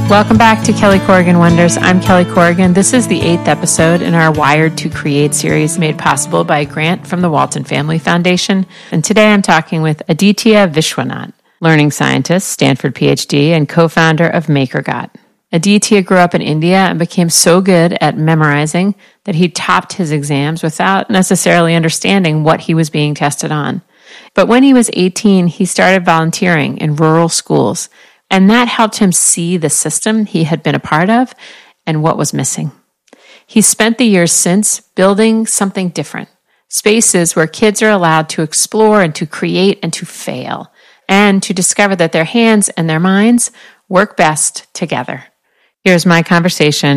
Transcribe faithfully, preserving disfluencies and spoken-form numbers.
Welcome back to Kelly Corrigan Wonders. I'm Kelly Corrigan. This is the eighth episode in our Wired to Create series made possible by a grant from the Walton Family Foundation. And today I'm talking with Aditya Vishwanath, learning scientist, Stanford P H D, and co-founder of MakerGot. Aditya grew up in India and became so good at memorizing that he topped his exams without necessarily understanding what he was being tested on. But when he was eighteen, he started volunteering in rural schools, and that helped him see the system he had been a part of and what was missing. He spent the years since building something different, spaces where kids are allowed to explore and to create and to fail, and to discover that their hands and their minds work best together. Here's my conversation